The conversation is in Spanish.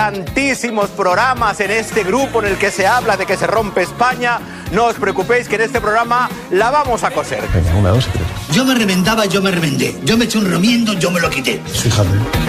Tantísimos programas en este grupo en el que se habla de que se rompe España. No os preocupéis que en este programa la vamos a coser. Venga, 1, 2 y 3. Yo me reventaba, yo me reventé. Yo me eché un remiendo, yo me lo quité. Fíjate.